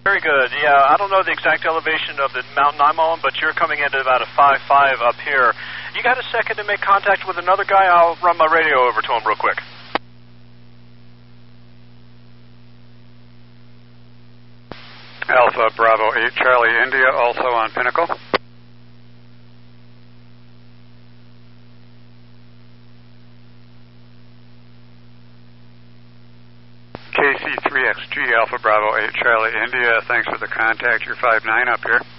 Very good. Yeah, I don't know the exact elevation of the mountain I'm on, but you're coming into about a 5.5 up here. You got a second to make contact with another guy? I'll run my radio over to him real quick. Alpha Bravo 8 Charlie India, also on Pinnacle. KC3XG Alpha Bravo 8 Charlie India, thanks for the contact. You're 5-9 up here.